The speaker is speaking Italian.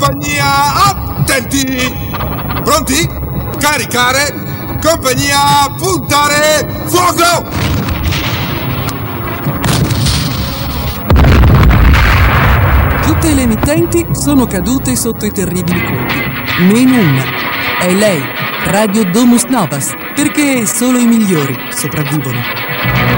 Compagnia, attenti! Pronti? Caricare! Compagnia, puntare! Fuoco! Tutte le emittenti sono cadute sotto i terribili colpi. Meno una. È lei, Radio Domus Novas, perché solo i migliori sopravvivono.